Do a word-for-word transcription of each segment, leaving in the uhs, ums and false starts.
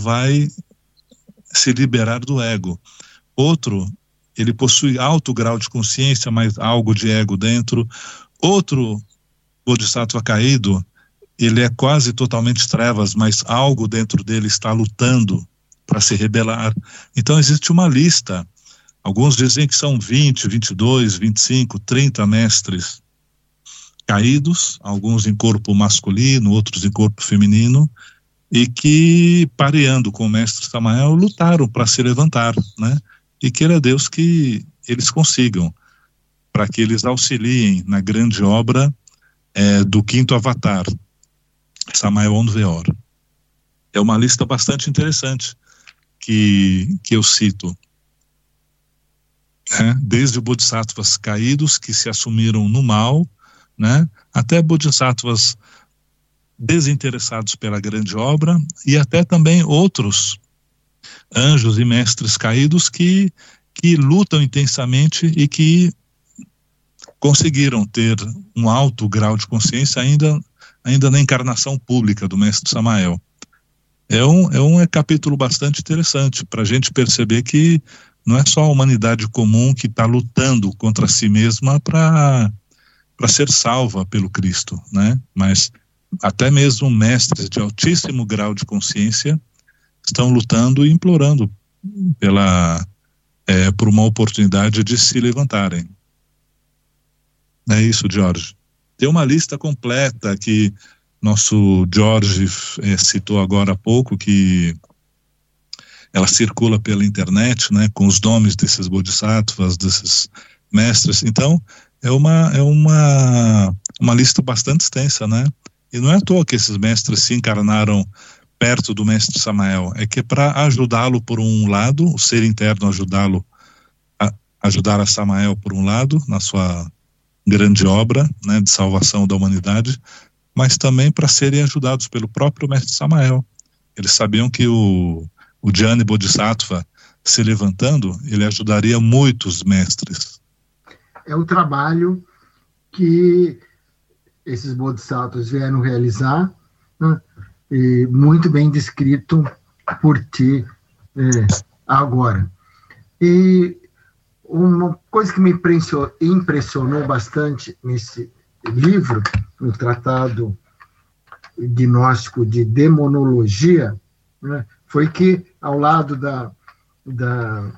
vai se liberar do ego. Outro, ele possui alto grau de consciência, mas algo de ego dentro. Outro bodhisattva caído, ele é quase totalmente trevas, mas algo dentro dele está lutando para se rebelar. Então existe uma lista. Alguns dizem que são vinte, vinte e dois, vinte e cinco, trinta mestres caídos, alguns em corpo masculino, outros em corpo feminino, e que, pareando com o mestre Samael, lutaram para se levantar, né? E queira Deus que eles consigam, para que eles auxiliem na grande obra é, do quinto avatar, Samael Onveor. É uma lista bastante interessante que, que eu cito. É, desde bodhisattvas caídos que se assumiram no mal, né, até bodhisattvas desinteressados pela grande obra, e até também outros anjos e mestres caídos que, que lutam intensamente e que conseguiram ter um alto grau de consciência ainda, ainda na encarnação pública do mestre Samael. É um, é um capítulo bastante interessante para a gente perceber que não é só a humanidade comum que está lutando contra si mesma para para ser salva pelo Cristo, né? Mas até mesmo mestres de altíssimo grau de consciência estão lutando e implorando pela, é, por uma oportunidade de se levantarem. É isso, Jorge. Tem uma lista completa que nosso Jorge é, citou agora há pouco, que ela circula pela internet, né, com os nomes desses bodhisattvas, desses mestres. Então, é uma, é uma, uma lista bastante extensa, né? E não é à toa que esses mestres se encarnaram perto do mestre Samael, é que para ajudá-lo por um lado, o ser interno ajudá-lo, a, ajudar a Samael por um lado, na sua grande obra, né, de salvação da humanidade, mas também para serem ajudados pelo próprio mestre Samael. Eles sabiam que o, o Jnana Bodhisattva se levantando, ele ajudaria muitos mestres. É o trabalho que esses bodhisattvas vieram realizar, né? E muito bem descrito por ti é, agora. E uma coisa que me impressionou bastante nesse livro, no Tratado Gnóstico de Demonologia, né, foi que, ao lado da, da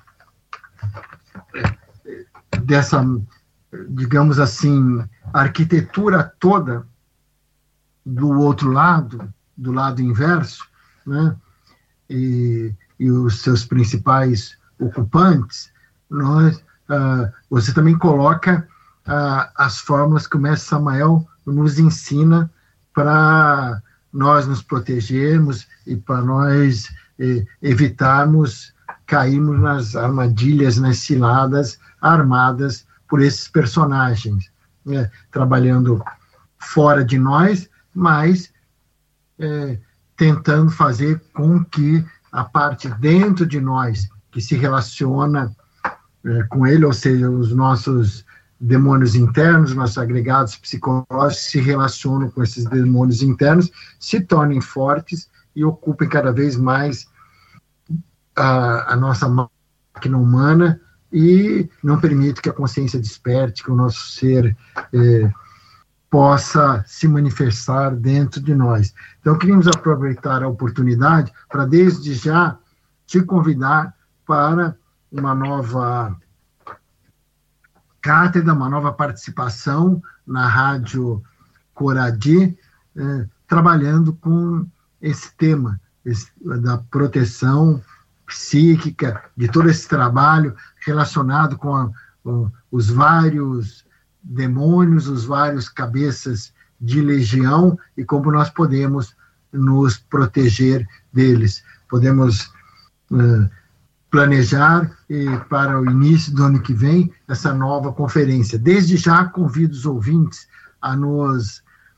dessa, digamos assim, arquitetura toda do outro lado, do lado inverso, né, e, e os seus principais ocupantes, nós, uh, você também coloca uh, as fórmulas que o mestre Samael nos ensina para nós nos protegermos e para nós eh, evitarmos cairmos nas armadilhas, nas ciladas armadas por esses personagens, né, trabalhando fora de nós, mas é, tentando fazer com que a parte dentro de nós que se relaciona é, com ele, ou seja, os nossos demônios internos, nossos agregados psicológicos se relacionam com esses demônios internos, se tornem fortes e ocupem cada vez mais a, a nossa máquina humana e não permite que a consciência desperte, que o nosso ser é, possa se manifestar dentro de nós. Então, queríamos aproveitar a oportunidade para, desde já, te convidar para uma nova cátedra, uma nova participação na Rádio Coradi, eh, trabalhando com esse tema esse, da proteção psíquica, de todo esse trabalho relacionado com, a, com os vários demônios, os vários cabeças de legião e como nós podemos nos proteger deles. Podemos uh, planejar e para o início do ano que vem essa nova conferência. Desde já convido os ouvintes a nos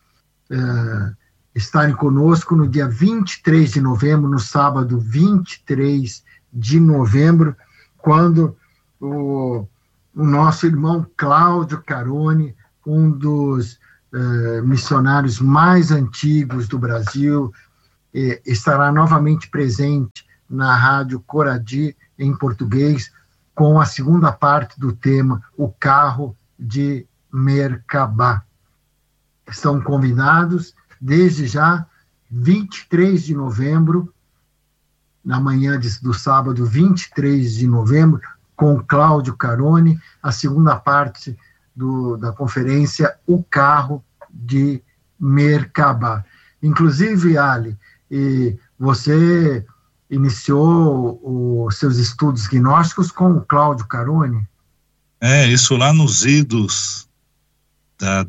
uh, estarem conosco no dia vinte e três de novembro, no sábado vinte e três de novembro, quando o o nosso irmão Cláudio Carone, um dos uh, missionários mais antigos do Brasil, eh, estará novamente presente na Rádio Coradi, em português, com a segunda parte do tema, o carro de Merkabah. Estão convidados, desde já, vinte e três de novembro, na manhã de, do sábado, vinte e três de novembro, com Cláudio Carone, a segunda parte do, da conferência, o carro de Merkabah. Inclusive, Ali, e você iniciou os seus estudos gnósticos com o Cláudio Carone? É, isso lá nos idos da,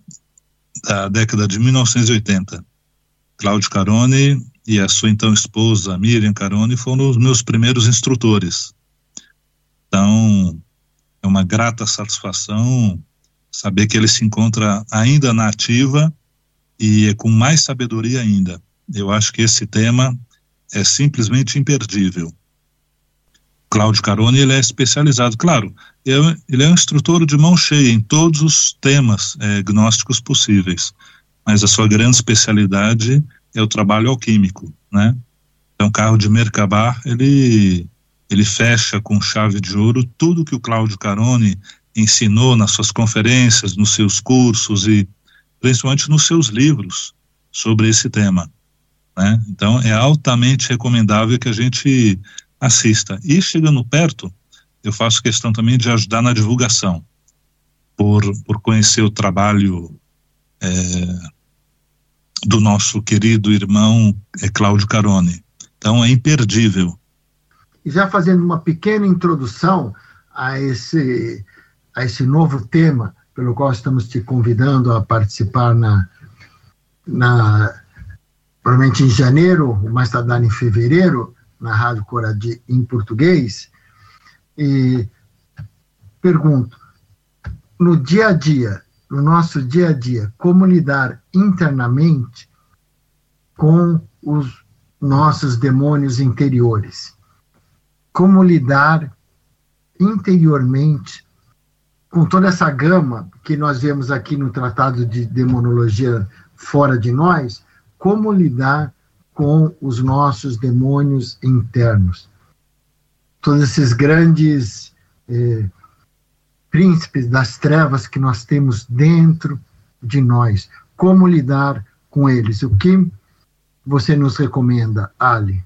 da década de mil novecentos e oitenta. Cláudio Carone e a sua então esposa, Miriam Carone, foram os meus primeiros instrutores. Então, é uma grata satisfação saber que ele se encontra ainda na ativa e é com mais sabedoria ainda. Eu acho que esse tema é simplesmente imperdível. Cláudio Carone, ele é especializado, claro, ele é um instrutor de mão cheia em todos os temas é, gnósticos possíveis, mas a sua grande especialidade é o trabalho alquímico, né? Então, o carro de Merkabah, ele, ele fecha com chave de ouro tudo que o Cláudio Carone ensinou nas suas conferências, nos seus cursos e principalmente nos seus livros sobre esse tema, né? Então, é altamente recomendável que a gente assista. E chegando perto, eu faço questão também de ajudar na divulgação, por, por conhecer o trabalho é, do nosso querido irmão é, Cláudio Carone. Então é imperdível. E já fazendo uma pequena introdução a esse, a esse novo tema, pelo qual estamos te convidando a participar na, na provavelmente em janeiro, mais tardar em fevereiro, na Rádio Coradi em português, e pergunto, no dia a dia, no nosso dia a dia, como lidar internamente com os nossos demônios interiores? Como lidar interiormente com toda essa gama que nós vemos aqui no Tratado de Demonologia Fora de Nós, como lidar com os nossos demônios internos? Todos esses grandes eh, príncipes das trevas que nós temos dentro de nós. Como lidar com eles? O que você nos recomenda, Ali?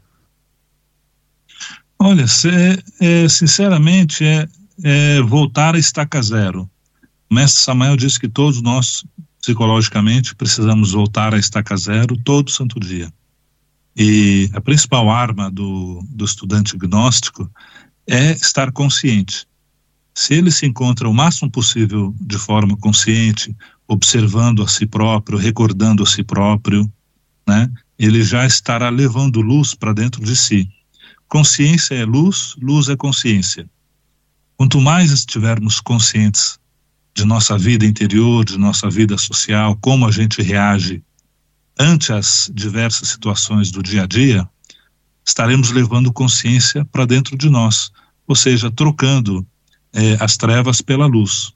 Olha, cê, é, sinceramente, é, é voltar a estaca zero. O mestre Samael disse que todos nós, psicologicamente, precisamos voltar a estaca zero todo santo dia. E a principal arma do, do estudante gnóstico é estar consciente. Se ele se encontra o máximo possível de forma consciente, observando a si próprio, recordando a si próprio, né, ele já estará levando luz para dentro de si. Consciência é luz, luz é consciência. Quanto mais estivermos conscientes de nossa vida interior, de nossa vida social, como a gente reage ante as diversas situações do dia a dia, estaremos levando consciência para dentro de nós, ou seja, trocando eh, as trevas pela luz.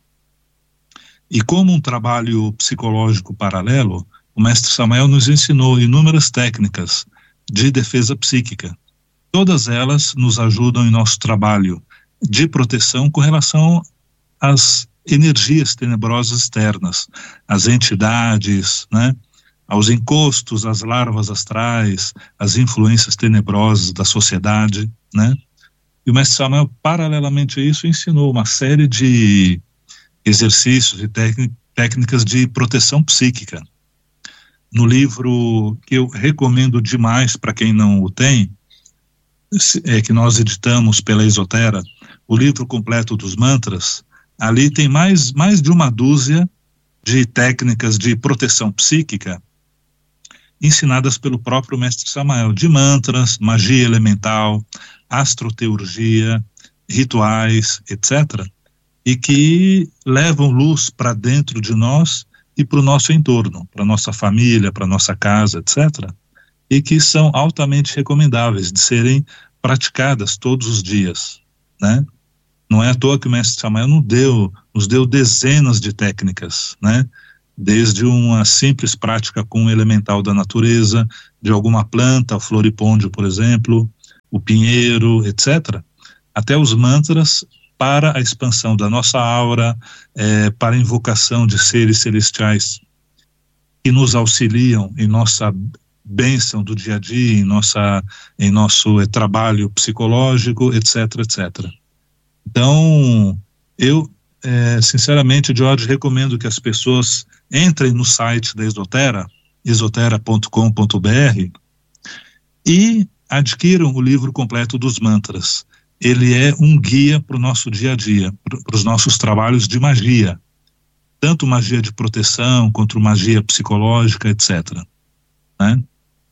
E como um trabalho psicológico paralelo, o mestre Samael nos ensinou inúmeras técnicas de defesa psíquica. Todas elas nos ajudam em nosso trabalho de proteção com relação às energias tenebrosas externas, às entidades, né? Aos encostos, às larvas astrais, às influências tenebrosas da sociedade, né? E o mestre Samael, paralelamente a isso, ensinou uma série de exercícios e técnicas de proteção psíquica. No livro que eu recomendo demais para quem não o tem, é que nós editamos pela Esotera, o livro completo dos mantras, ali tem mais, mais de uma dúzia de técnicas de proteção psíquica ensinadas pelo próprio mestre Samael, de mantras, magia elemental, astroteurgia, rituais, etcétera, e que levam luz para dentro de nós e para o nosso entorno, para nossa família, para nossa casa, etcétera, e que são altamente recomendáveis de serem praticadas todos os dias, né? Não é à toa que o mestre Samael nos deu, nos deu dezenas de técnicas, né? desde uma simples prática com um elemental da natureza, de alguma planta, o floripôndio, por exemplo, o pinheiro, etcétera, até os mantras para a expansão da nossa aura, é, para a invocação de seres celestiais que nos auxiliam em nossa bênção do dia a dia, em, nossa, em nosso é, trabalho psicológico, etc, etcétera. Então, eu, é, sinceramente, George, recomendo que as pessoas entrem no site da Esotera, esotera ponto com ponto b r, e adquiram o livro completo dos mantras. Ele é um guia para o nosso dia a dia, para os nossos trabalhos de magia, tanto magia de proteção, quanto magia psicológica, etcétera, né?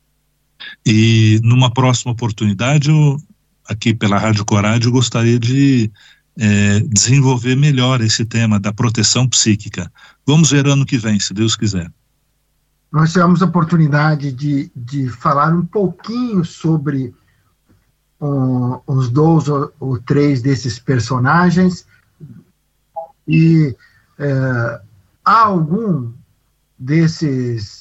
E numa próxima oportunidade, eu, aqui pela Rádio Corade, eu gostaria de é, desenvolver melhor esse tema da proteção psíquica. Vamos ver ano que vem, se Deus quiser. Nós tivemos a oportunidade de, de falar um pouquinho sobre um, uns dois ou, ou três desses personagens, e é, há algum desses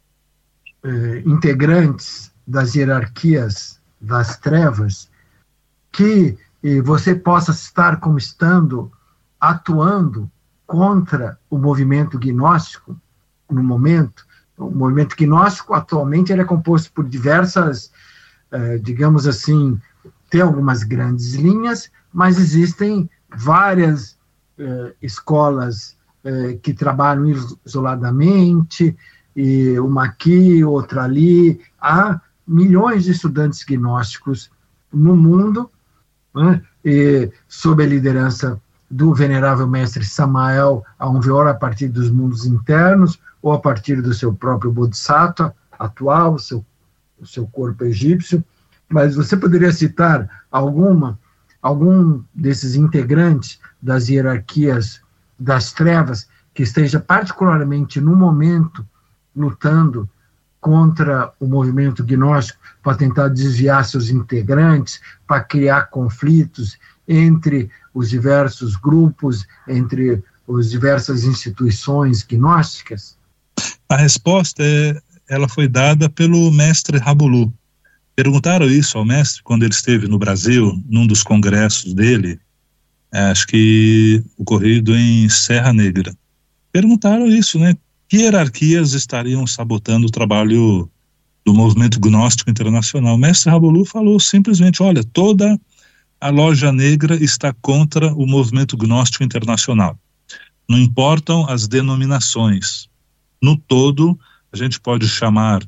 é, integrantes das hierarquias das trevas que e, você possa estar como estando atuando contra o movimento gnóstico no momento. O movimento gnóstico, atualmente, ele é composto por diversas, eh, digamos assim, tem algumas grandes linhas, mas existem várias eh, escolas eh, que trabalham isoladamente, e uma aqui, outra ali. Há milhões de estudantes gnósticos no mundo, né, e sob a liderança do venerável mestre Samael Aumveor, a partir dos mundos internos, ou a partir do seu próprio Bodhisattva atual, o seu, o seu corpo egípcio. Mas você poderia citar alguma, algum desses integrantes das hierarquias das trevas que esteja particularmente no momento lutando contra o movimento gnóstico para tentar desviar seus integrantes, para criar conflitos entre os diversos grupos, entre as diversas instituições gnósticas? A resposta é, ela foi dada pelo mestre Rabolu. Perguntaram isso ao mestre quando ele esteve no Brasil, num dos congressos dele, acho que ocorrido em Serra Negra. Perguntaram isso, né? Que hierarquias estariam sabotando o trabalho do movimento gnóstico internacional? O mestre Rabolu falou simplesmente, olha, toda a loja negra está contra o movimento gnóstico internacional. Não importam as denominações. No todo, a gente pode chamar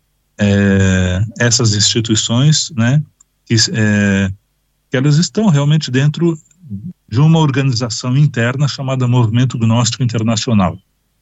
é, essas instituições, né, que, é, que elas estão realmente dentro de uma organização interna chamada Movimento Gnóstico Internacional.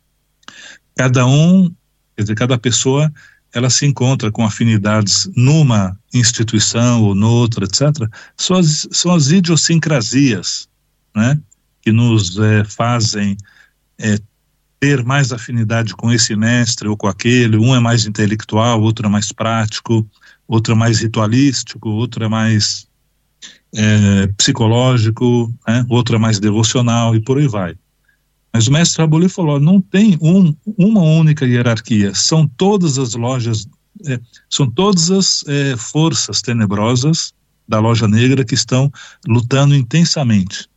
Cada um, quer dizer, cada pessoa, ela se encontra com afinidades numa instituição ou noutra, etcétera. São as, são as idiosincrasias, né, que nos é, fazem é, ter mais afinidade com esse mestre ou com aquele. Um é mais intelectual, outro é mais prático, outro é mais ritualístico, outro é mais é, psicológico, né? Outro é mais devocional, e por aí vai. Mas o mestre Rabolu falou, não tem um, uma única hierarquia, são todas as lojas, é, são todas as é, forças tenebrosas da loja negra que estão lutando intensamente.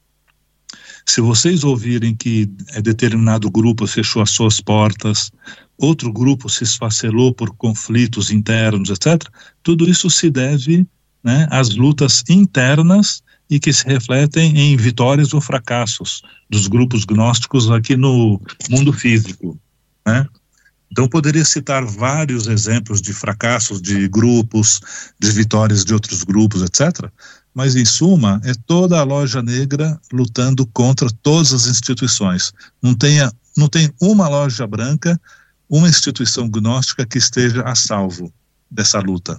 Se vocês ouvirem que é, determinado grupo fechou as suas portas, outro grupo se esfacelou por conflitos internos, etcétera, tudo isso se deve, né, às lutas internas e que se refletem em vitórias ou fracassos dos grupos gnósticos aqui no mundo físico, né? Então, poderia citar vários exemplos de fracassos de grupos, de vitórias de outros grupos, etcétera. Mas, em suma, é toda a loja negra lutando contra todas as instituições. Não, tenha, não tem uma loja branca, uma instituição gnóstica que esteja a salvo dessa luta.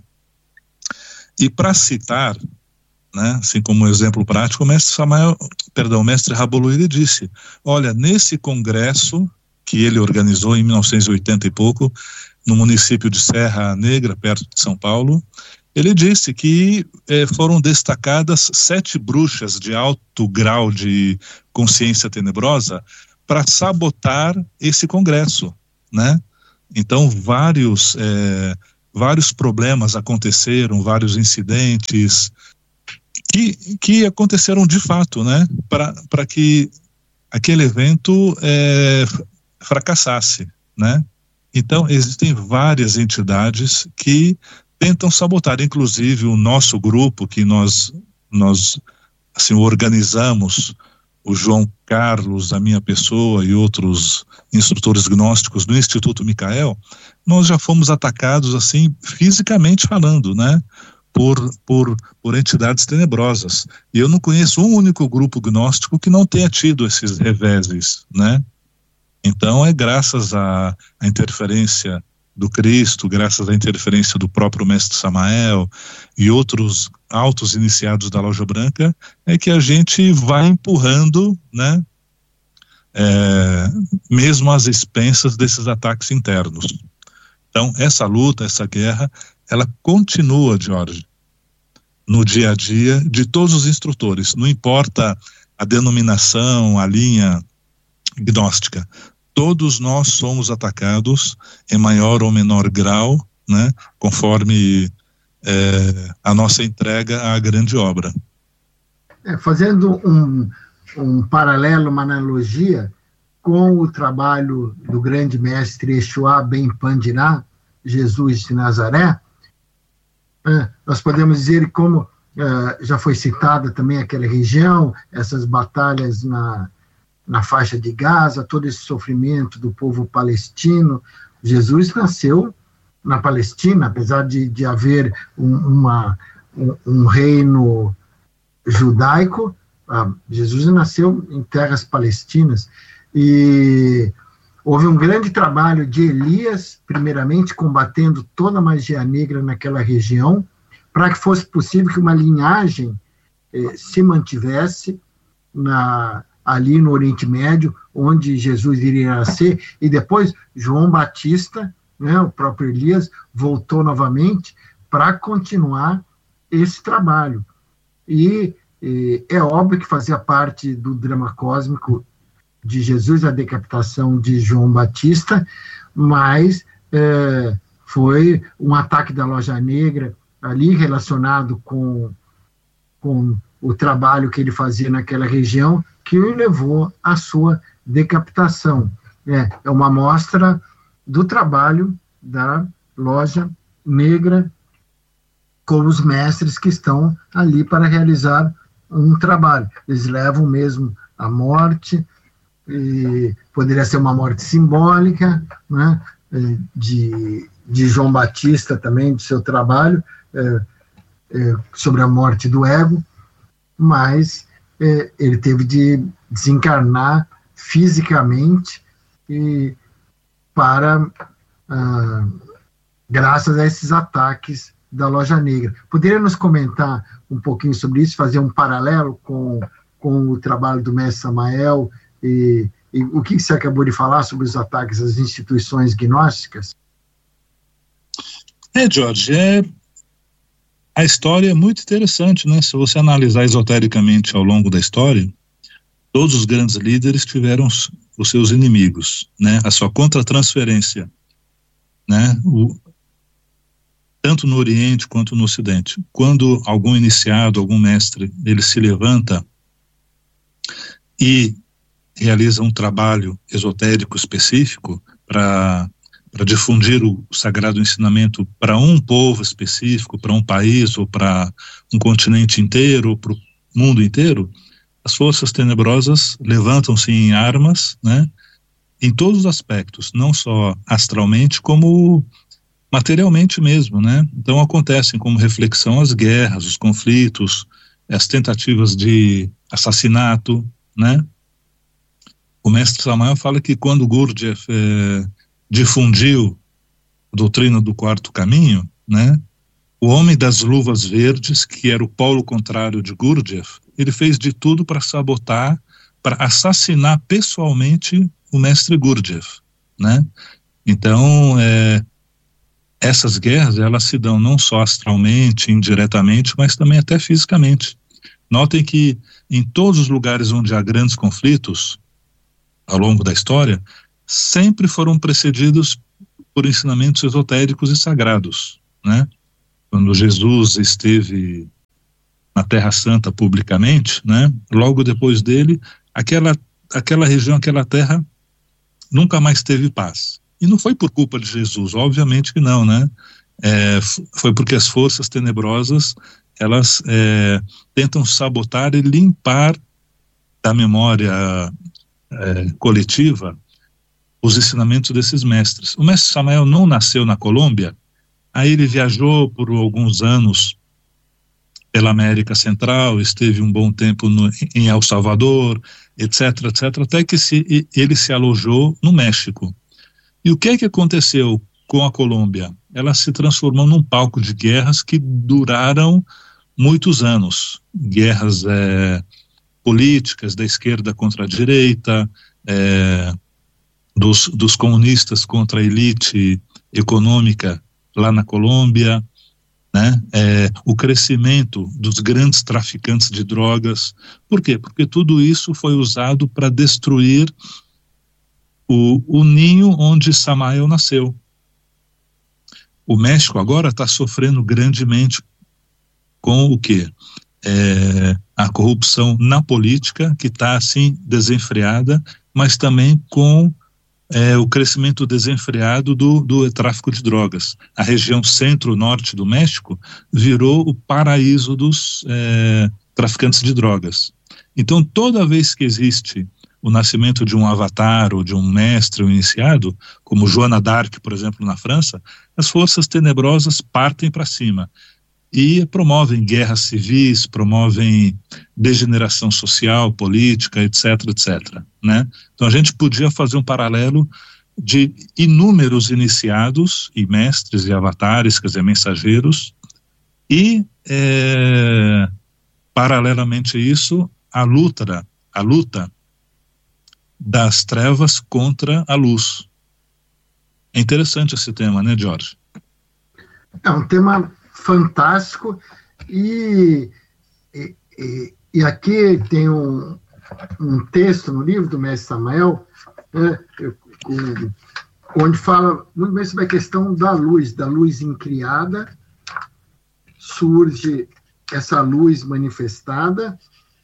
E para citar, né, assim como um exemplo prático, o mestre Samael, perdão, o mestre Rabolu, ele disse, olha, nesse congresso que ele organizou em mil novecentos e oitenta e pouco, no município de Serra Negra, perto de São Paulo, ele disse que eh, foram destacadas sete bruxas de alto grau de consciência tenebrosa para sabotar esse congresso, né? Então vários é, vários problemas aconteceram, vários incidentes que, que aconteceram de fato, né? Para para que aquele evento é, fracassasse, né? Então existem várias entidades que tentam sabotar, inclusive o nosso grupo que nós nós assim organizamos, o João Carlos, a minha pessoa e outros instrutores gnósticos do Instituto Micael, nós já fomos atacados assim fisicamente falando, né? Por, por, por entidades tenebrosas. E eu não conheço um único grupo gnóstico que não tenha tido esses reveses, né? Então é graças à, à interferência do Cristo, graças à interferência do próprio Mestre Samael e outros altos iniciados da Loja Branca, é que a gente vai empurrando, né? É, mesmo às expensas desses ataques internos. Então essa luta, essa guerra, ela continua, Jorge, no dia a dia de todos os instrutores, não importa a denominação, a linha gnóstica, todos nós somos atacados em maior ou menor grau, né, conforme é, a nossa entrega à grande obra. É, fazendo um, um paralelo, uma analogia com o trabalho do grande mestre Yeshua Ben Pandiná, Jesus de Nazaré, é, nós podemos dizer como é, já foi citada também aquela região, essas batalhas na na faixa de Gaza, todo esse sofrimento do povo palestino. Jesus nasceu na Palestina, apesar de, de haver um, uma, um, um reino judaico, ah, Jesus nasceu em terras palestinas, e houve um grande trabalho de Elias, primeiramente combatendo toda a magia negra naquela região, para que fosse possível que uma linhagem eh, se mantivesse na ali no Oriente Médio, onde Jesus iria nascer, e depois João Batista, né, o próprio Elias, voltou novamente para continuar esse trabalho. E, e é óbvio que fazia parte do drama cósmico de Jesus, a decapitação de João Batista, mas é, foi um ataque da Loja Negra ali relacionado com, com o trabalho que ele fazia naquela região, que o levou à sua decapitação. É, é uma amostra do trabalho da Loja Negra com os mestres que estão ali para realizar um trabalho. Eles levam mesmo à morte, e poderia ser uma morte simbólica, né, de, de João Batista também, do seu trabalho, é, é, sobre a morte do ego, mas é, ele teve de desencarnar fisicamente e para ah, graças a esses ataques da Loja Negra. Poderia nos comentar um pouquinho sobre isso, fazer um paralelo com, com o trabalho do mestre Samael e, e o que você acabou de falar sobre os ataques às instituições gnósticas? É, Jorge, é... a história é muito interessante, né? Se você analisar esotericamente ao longo da história, todos os grandes líderes tiveram os, os seus inimigos, né? A sua contratransferência, né? O, tanto no Oriente quanto no Ocidente. Quando algum iniciado, algum mestre, ele se levanta e realiza um trabalho esotérico específico para para difundir o sagrado ensinamento para um povo específico, para um país, ou para um continente inteiro, ou para o mundo inteiro, as forças tenebrosas levantam-se em armas, né, em todos os aspectos, não só astralmente, como materialmente mesmo, né? Então acontecem como reflexão as guerras, os conflitos, as tentativas de assassinato, né? O mestre Samael fala que quando Gurdjieff é, difundiu a doutrina do quarto caminho, né, o homem das luvas verdes, que era o polo contrário de Gurdjieff, ele fez de tudo para sabotar, para assassinar pessoalmente o mestre Gurdjieff, né? Então, é, essas guerras, elas se dão não só astralmente, indiretamente, mas também até fisicamente. Notem que em todos os lugares onde há grandes conflitos, ao longo da história, sempre foram precedidos por ensinamentos esotéricos e sagrados, né? Quando Jesus esteve na Terra Santa publicamente, né? Logo depois dele, aquela, aquela região, aquela terra nunca mais teve paz. E não foi por culpa de Jesus, obviamente que não, né? É, foi porque as forças tenebrosas, elas é, tentam sabotar e limpar da memória é, coletiva os ensinamentos desses mestres. O mestre Samael não nasceu na Colômbia, aí ele viajou por alguns anos pela América Central, esteve um bom tempo no, em El Salvador, etc, etc, até que se, ele se alojou no México. E o que é que aconteceu com a Colômbia? Ela se transformou num palco de guerras que duraram muitos anos. Guerras é, políticas da esquerda contra a direita, é, dos, dos comunistas contra a elite econômica lá na Colômbia, né? É, o crescimento dos grandes traficantes de drogas. Por quê? Porque tudo isso foi usado para destruir o, o ninho onde Samael nasceu. O México agora está sofrendo grandemente com o quê? É, a corrupção na política, que está assim desenfreada, mas também com É, o crescimento desenfreado do, do tráfico de drogas. A região centro-norte do México virou o paraíso dos é, traficantes de drogas. Então, toda vez que existe o nascimento de um avatar ou de um mestre ou iniciado, como Joana d'Arc, por exemplo, na França, as forças tenebrosas partem para cima e promovem guerras civis, promovem degeneração social, política, etc, etc, né? Então a gente podia fazer um paralelo de inúmeros iniciados e mestres e avatares, quer dizer, mensageiros, e é, paralelamente a isso, a luta, a luta das trevas contra a luz. É interessante esse tema, né, Jorge? É um tema fantástico, e, e, e aqui tem um, um texto no livro do mestre Samael, né, onde fala muito bem sobre a questão da luz, da luz incriada, surge essa luz manifestada,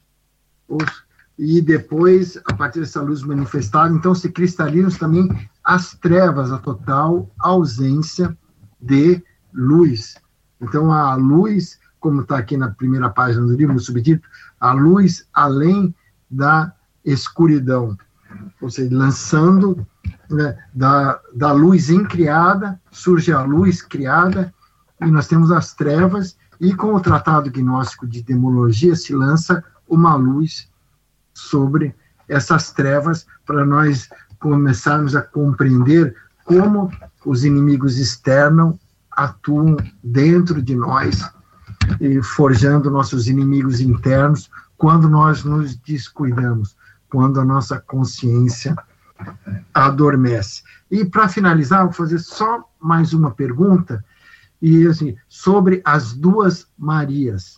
e depois, a partir dessa luz manifestada, então se cristalizam também as trevas, a total ausência de luz. Então, a luz, como está aqui na primeira página do livro, no subtítulo, a luz além da escuridão. Ou seja, lançando, né, da, da luz incriada, surge a luz criada, e nós temos as trevas, e com o Tratado Gnóstico de Demologia se lança uma luz sobre essas trevas, para nós começarmos a compreender como os inimigos externos atuam dentro de nós, e forjando nossos inimigos internos, quando nós nos descuidamos, quando a nossa consciência adormece. E para finalizar, vou fazer só mais uma pergunta, e assim, sobre as duas Marias.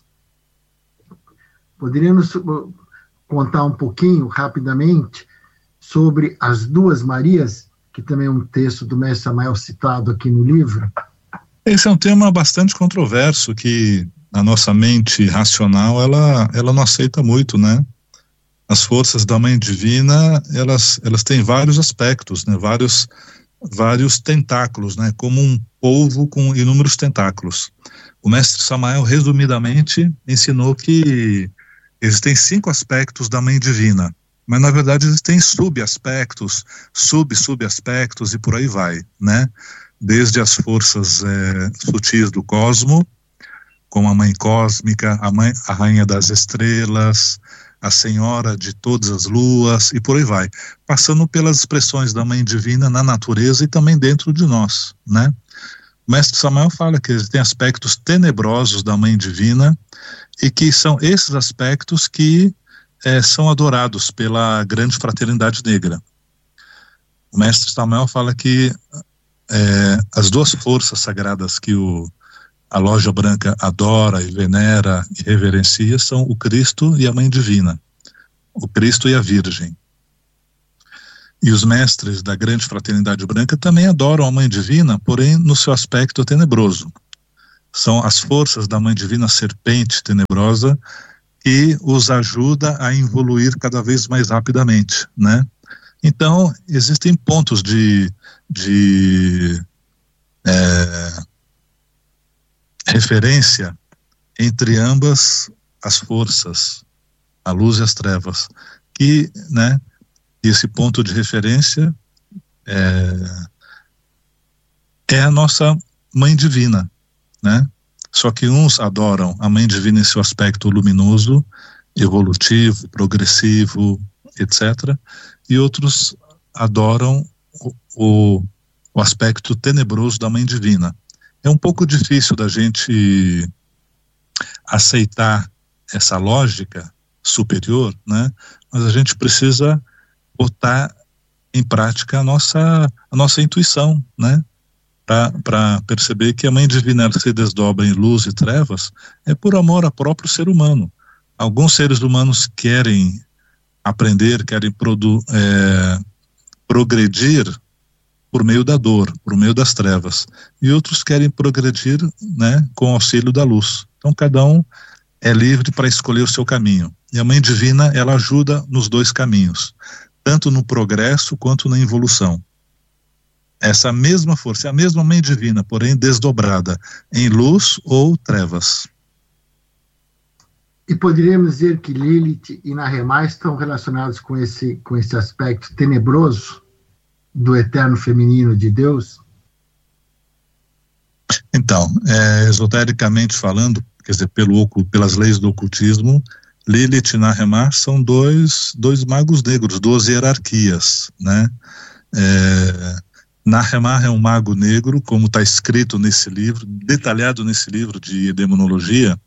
Poderíamos contar um pouquinho, rapidamente, sobre as duas Marias, que também é um texto do mestre Samael citado aqui no livro? Esse é um tema bastante controverso, que a nossa mente racional, ela, ela não aceita muito, né? As forças da Mãe Divina, elas, elas têm vários aspectos, né? Vários, vários tentáculos, né? Como um polvo com inúmeros tentáculos. O mestre Samael, resumidamente, ensinou que existem cinco aspectos da Mãe Divina, mas na verdade existem subaspectos, sub-subaspectos e por aí vai, né? Desde as forças é, sutis do cosmo, como a Mãe Cósmica, a, mãe, a Rainha das Estrelas, a Senhora de todas as luas e por aí vai, passando pelas expressões da Mãe Divina na natureza e também dentro de nós, né? O mestre Samael fala que existem aspectos tenebrosos da Mãe Divina e que são esses aspectos que é, são adorados pela grande fraternidade negra. O mestre Samael fala que É, as duas forças sagradas que o, a Loja Branca adora e venera e reverencia são o Cristo e a Mãe Divina, o Cristo e a Virgem. E os mestres da grande fraternidade branca também adoram a Mãe Divina, porém no seu aspecto tenebroso. São as forças da Mãe Divina serpente tenebrosa que os ajuda a evoluir cada vez mais rapidamente, né? Então, existem pontos de, de é, referência entre ambas as forças, a luz e as trevas, que, né, esse ponto de referência é, é a nossa Mãe Divina, né? Só que uns adoram a Mãe Divina em seu aspecto luminoso, evolutivo, progressivo, etcétera, e outros adoram o, o, o aspecto tenebroso da Mãe Divina. É um pouco difícil da gente aceitar essa lógica superior, né? Mas a gente precisa botar em prática a nossa, a nossa intuição, né? Para perceber que a Mãe Divina ela se desdobra em luz e trevas é por amor ao próprio ser humano. Alguns seres humanos querem aprender, querem produ, é, progredir por meio da dor, por meio das trevas, e outros querem progredir, né, com o auxílio da luz. Então cada um é livre para escolher o seu caminho, e a Mãe Divina ela ajuda nos dois caminhos, tanto no progresso quanto na evolução. Essa mesma força, é a mesma Mãe Divina, porém desdobrada em luz ou trevas. E poderíamos dizer que Lilith e Nahemá estão relacionados com esse, com esse aspecto tenebroso do eterno feminino de Deus? Então, é, esotericamente falando, quer dizer, pelo, pelas leis do ocultismo, Lilith e Nahemá são dois, dois magos negros, duas hierarquias, né? É, Nahemá é um mago negro, como está escrito nesse livro, detalhado nesse livro de demonologia.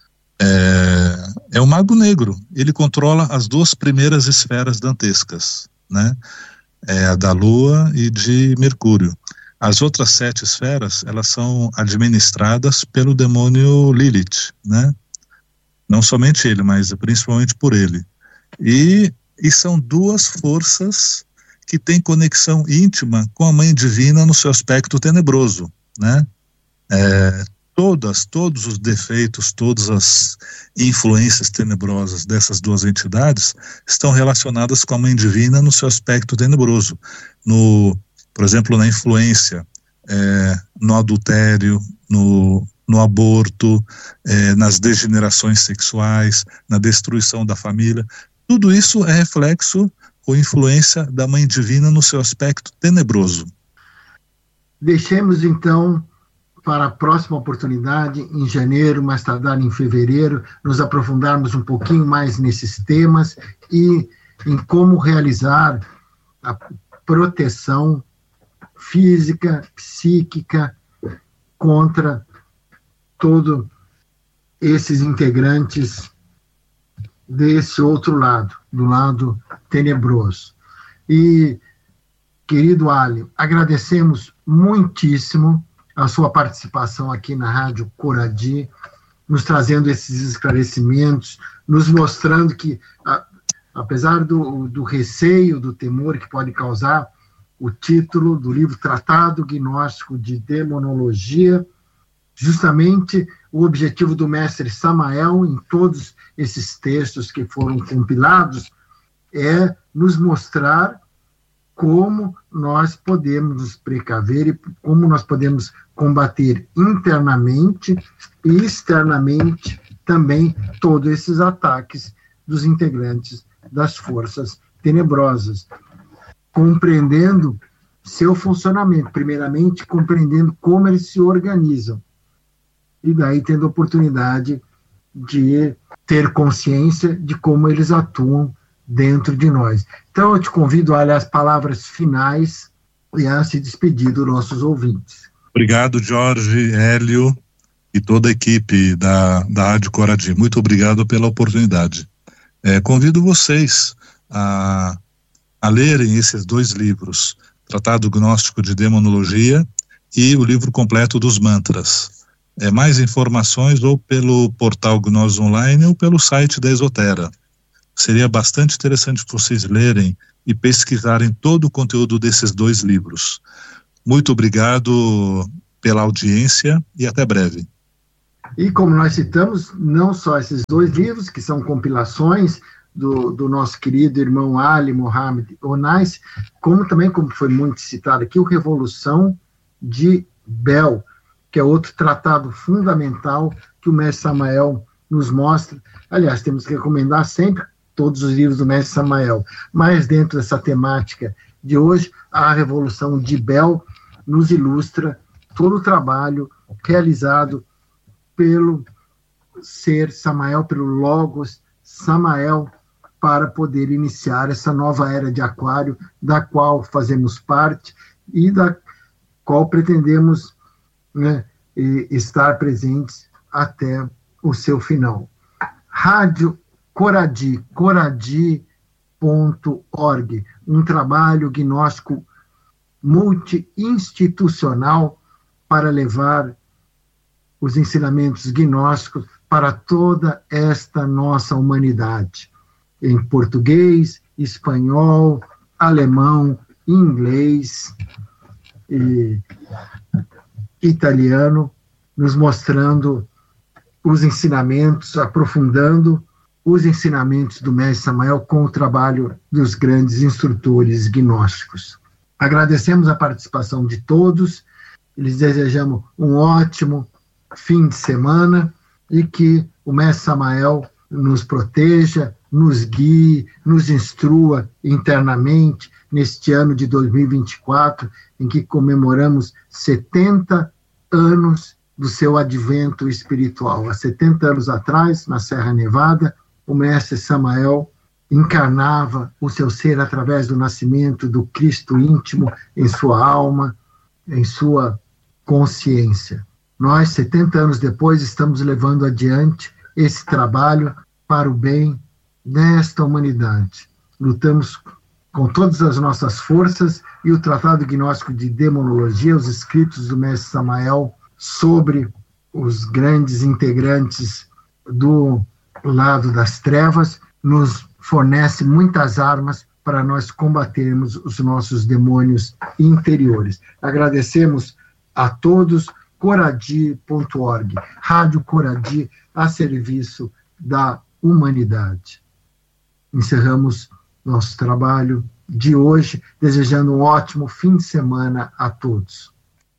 É, é um mago negro, ele controla as duas primeiras esferas dantescas, né? É a da Lua e de Mercúrio. As outras sete esferas, elas são administradas pelo demônio Lilith, né? Não somente ele, mas principalmente por ele. E, e são duas forças que têm conexão íntima com a Mãe Divina no seu aspecto tenebroso, né? É, Todas, todos os defeitos, todas as influências tenebrosas dessas duas entidades estão relacionadas com a Mãe Divina no seu aspecto tenebroso. No, por exemplo, na influência, é, no adultério, no, no aborto, é, nas degenerações sexuais, na destruição da família. Tudo isso é reflexo ou influência da Mãe Divina no seu aspecto tenebroso. Deixemos, então, para a próxima oportunidade, em janeiro, mais tardar em fevereiro, nos aprofundarmos um pouquinho mais nesses temas e em como realizar a proteção física, psíquica, contra todos esses integrantes desse outro lado, do lado tenebroso. E, querido Alio, agradecemos muitíssimo a sua participação aqui na Rádio Coradi, nos trazendo esses esclarecimentos, nos mostrando que, a, apesar do, do receio, do temor que pode causar o título do livro Tratado Gnóstico de Demonologia, justamente o objetivo do mestre Samael, em todos esses textos que foram compilados, é nos mostrar como nós podemos nos precaver e como nós podemos combater internamente e externamente também todos esses ataques dos integrantes das forças tenebrosas, compreendendo seu funcionamento, primeiramente compreendendo como eles se organizam, e daí tendo a oportunidade de ter consciência de como eles atuam dentro de nós. Então eu te convido a olhar as palavras finais e a se despedir dos nossos ouvintes. Obrigado, Jorge, Hélio e toda a equipe da, da Rádio Coradi. Muito obrigado pela oportunidade. É, convido vocês a, a lerem esses dois livros, Tratado Gnóstico de Demonologia e o livro completo dos mantras. É, mais informações ou pelo portal Gnós Online ou pelo site da Esotera. seria bastante interessante vocês lerem e pesquisarem todo o conteúdo desses dois livros. Muito obrigado pela audiência e até breve. E como nós citamos, não só esses dois livros, que são compilações do, do nosso querido irmão Ali Mohamed Onais, como também, como foi muito citado aqui, o Revolução de Bel, que é outro tratado fundamental que o mestre Samael nos mostra. Aliás, temos que recomendar sempre todos os livros do mestre Samael, mas dentro dessa temática de hoje, a Revolução de Bel nos ilustra todo o trabalho realizado pelo ser Samael, pelo Logos Samael, para poder iniciar essa nova era de Aquário, da qual fazemos parte e da qual pretendemos, né, estar presentes até o seu final. Rádio Coradi, coradi ponto org, um trabalho gnóstico multi-institucional para levar os ensinamentos gnósticos para toda esta nossa humanidade, em português, espanhol, alemão, inglês e italiano, nos mostrando os ensinamentos, aprofundando os ensinamentos do mestre Samael com o trabalho dos grandes instrutores gnósticos. Agradecemos a participação de todos, lhes desejamos um ótimo fim de semana e que o mestre Samael nos proteja, nos guie, nos instrua internamente neste ano de dois mil e vinte e quatro, em que comemoramos setenta anos do seu advento espiritual. Há setenta anos atrás, na Serra Nevada, o mestre Samael encarnava o seu ser através do nascimento do Cristo íntimo em sua alma, em sua consciência. Nós, setenta anos depois, estamos levando adiante esse trabalho para o bem desta humanidade. Lutamos com todas as nossas forças e o Tratado Gnóstico de Demonologia, os escritos do mestre Samael sobre os grandes integrantes do lado das trevas, nos fornece muitas armas para nós combatermos os nossos demônios interiores. Agradecemos a todos. coradi ponto org, Rádio Coradi, a serviço da humanidade. Encerramos nosso trabalho de hoje, desejando um ótimo fim de semana a todos.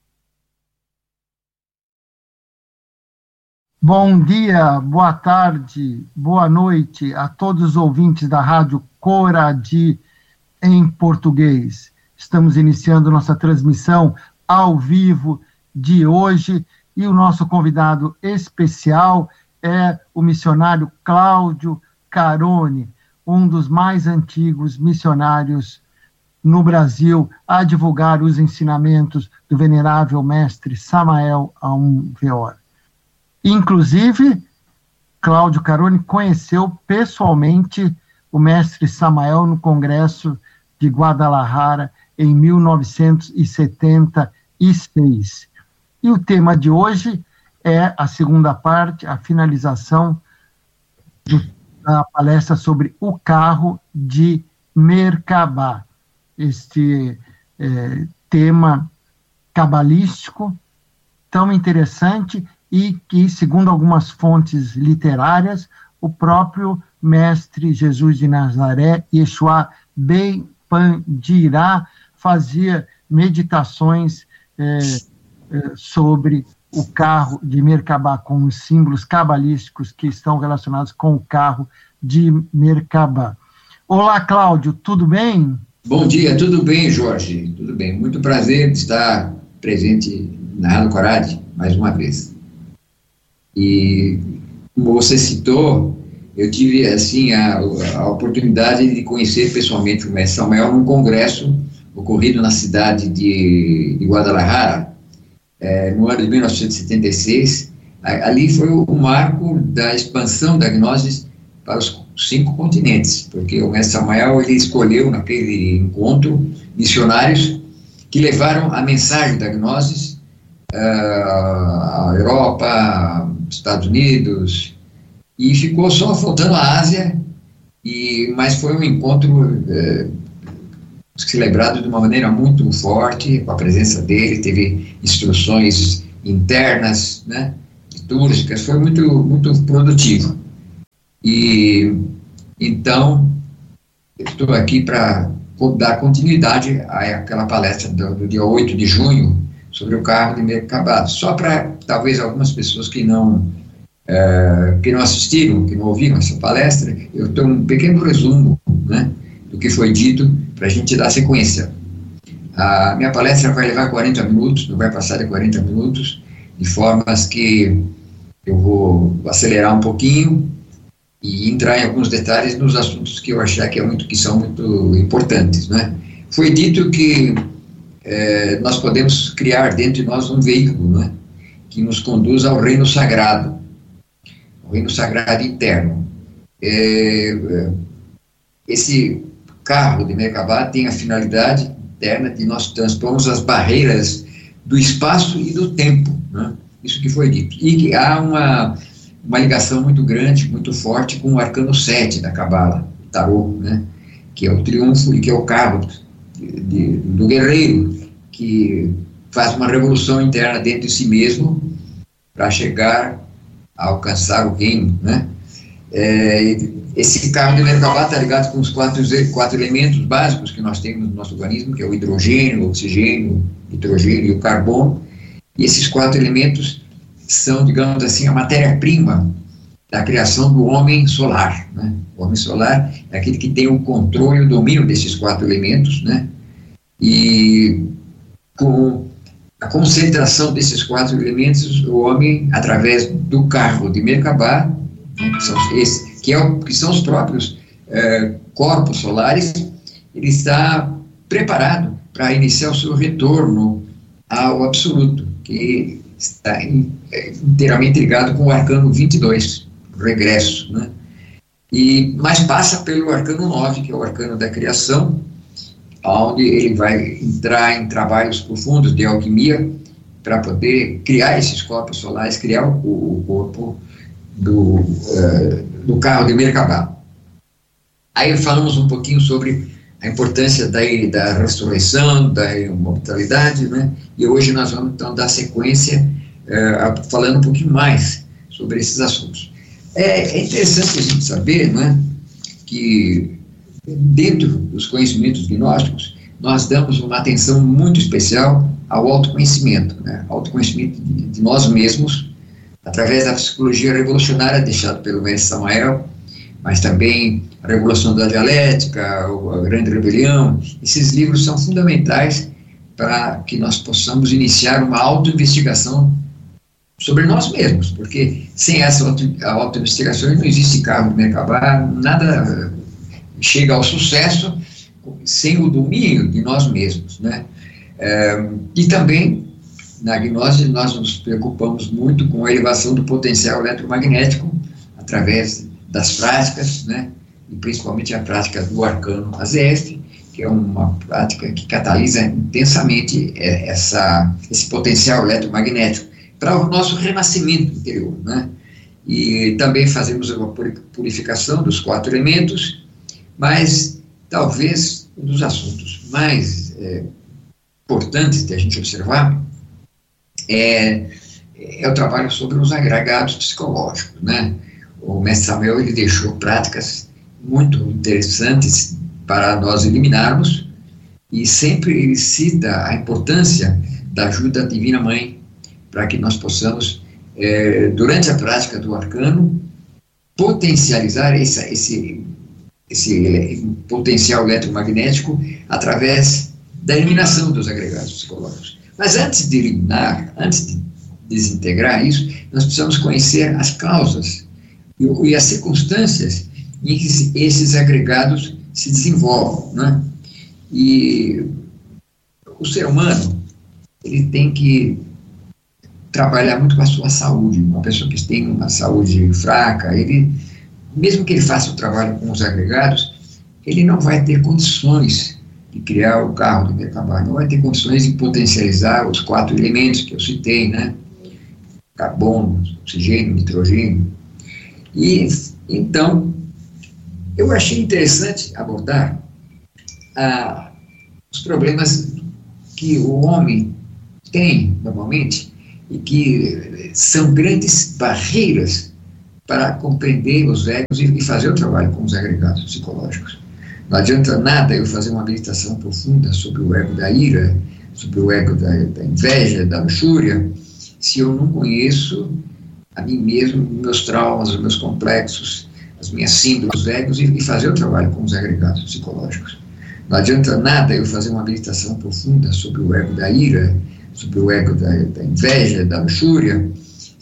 Bom dia, boa tarde, boa noite a todos os ouvintes da Rádio Coradi em português. Estamos iniciando nossa transmissão ao vivo de hoje e o nosso convidado especial é o missionário Cláudio Carone, um dos mais antigos missionários no Brasil a divulgar os ensinamentos do venerável mestre Samael Aum Weor. Inclusive, Cláudio Carone conheceu pessoalmente o mestre Samael no Congresso de Guadalajara em mil novecentos e setenta e seis. E o tema de hoje é a segunda parte, a finalização do, da palestra sobre o carro de Merkabah. Este é, tema cabalístico tão interessante e que, segundo algumas fontes literárias, o próprio mestre Jesus de Nazaré, Yeshua Ben Pandirá, fazia meditações é, é, sobre o carro de Merkabah, com os símbolos cabalísticos que estão relacionados com o carro de Merkabah. Olá, Cláudio, tudo bem? Bom dia, tudo bem, Jorge? Tudo bem, muito prazer de estar presente na Rádio Coradi, mais uma vez. E, como você citou, eu tive, assim, a, a oportunidade de conhecer pessoalmente o mestre Samael num congresso ocorrido na cidade de, de Guadalajara, é, no ano de mil novecentos e setenta e seis. Ali foi o, o marco da expansão da Gnosis para os cinco continentes, porque o mestre Samael, ele escolheu naquele encontro missionários que levaram a mensagem da Gnosis uh, à Europa, Estados Unidos, e ficou só faltando a Ásia e, mas foi um encontro é, celebrado de uma maneira muito forte, com a presença dele, teve instruções internas, né, litúrgicas, foi muito, muito produtivo. E então, estou aqui para dar continuidade àquela palestra do, do dia oito de junho, sobre o carro de Merkabah, só para talvez algumas pessoas que não, é, que não assistiram, que não ouviram essa palestra, eu tenho um pequeno resumo, né, do que foi dito, para a gente dar sequência. A minha palestra vai levar quarenta minutos, não vai passar de quarenta minutos, de formas que eu vou acelerar um pouquinho e entrar em alguns detalhes nos assuntos que eu achar que, é muito, que são muito importantes, né? Foi dito que é, nós podemos criar dentro de nós um veículo, né, que nos conduz ao reino sagrado, o reino sagrado interno. É, esse carro de Merkabah tem a finalidade interna de nós transpormos as barreiras do espaço e do tempo, né? Isso que foi dito. E que há uma, uma ligação muito grande, muito forte com o arcano sete da Cabala, Tarô, né? Que é o triunfo e que é o carro de, de, do guerreiro, que faz uma revolução interna dentro de si mesmo para chegar a alcançar o reino, né? É, esse carro de Merkabah está ligado com os quatro, quatro elementos básicos que nós temos no nosso organismo, que é o hidrogênio, o oxigênio, o nitrogênio e o carbono. E esses quatro elementos são, digamos assim, a matéria-prima da criação do homem solar, né? O homem solar é aquele que tem o controle e o domínio desses quatro elementos, né? E com a concentração desses quatro elementos, o homem, através do carro de Merkabah, que são, esse, que, é o, que são os próprios é, corpos solares, ele está preparado para iniciar o seu retorno ao absoluto, que está in, é, inteiramente ligado com o arcano vinte e dois, o regresso, né? E, mas passa pelo arcano nove, que é o arcano da criação, onde ele vai entrar em trabalhos profundos de alquimia para poder criar esses corpos solares, criar o, o corpo do, uh, do carro de Merkabah. Aí falamos um pouquinho sobre a importância da, da ressurreição, da imortalidade, né? E hoje nós vamos então dar sequência uh, falando um pouquinho mais sobre esses assuntos. É, é interessante a gente saber, né, que dentro dos conhecimentos gnósticos, nós damos uma atenção muito especial ao autoconhecimento, né? Autoconhecimento de, de nós mesmos, através da psicologia revolucionária deixada pelo mestre Samael, mas também a Revolução da Dialética, a Grande Rebelião. Esses livros são fundamentais para que nós possamos iniciar uma autoinvestigação sobre nós mesmos, porque sem essa autoinvestigação não existe carro de Merkabah, nada chega ao sucesso sem o domínio de nós mesmos, né? É, e também, na gnose, nós nos preocupamos muito com a elevação do potencial eletromagnético através das práticas, né? E principalmente a prática do arcano Azef, que é uma prática que catalisa intensamente essa, esse potencial eletromagnético para o nosso renascimento interior, né? E também fazemos uma purificação dos quatro elementos, mas talvez um dos assuntos mais é, importantes de a gente observar é, é o trabalho sobre os agregados psicológicos, né? O mestre Samuel, ele deixou práticas muito interessantes para nós eliminarmos, e sempre ele cita a importância da ajuda da Divina Mãe para que nós possamos, é, durante a prática do arcano, potencializar esse, esse, esse potencial eletromagnético através da eliminação dos agregados psicológicos. Mas antes de eliminar, antes de desintegrar isso, nós precisamos conhecer as causas e, e as circunstâncias em que esses agregados se desenvolvem, né? E o ser humano, ele tem que trabalhar muito com a sua saúde. Uma pessoa que tem uma saúde fraca, ele, mesmo que ele faça o trabalho com os agregados, ele não vai ter condições de criar o carro de Merkabah, não vai ter condições de potencializar os quatro elementos que eu citei, né? Carbono, oxigênio, nitrogênio. E, então, eu achei interessante abordar ah, os problemas que o homem tem, normalmente, e que são grandes barreiras para compreender os egos e fazer o trabalho com os agregados psicológicos. Não adianta nada eu fazer uma meditação profunda sobre o ego da ira, sobre o ego da, da inveja, da luxúria, se eu não conheço a mim mesmo, meus traumas, os meus complexos, as minhas síndromes, os egos, e fazer o trabalho com os agregados psicológicos. Não adianta nada eu fazer uma meditação profunda sobre o ego da ira, sobre o ego da, da inveja, da luxúria,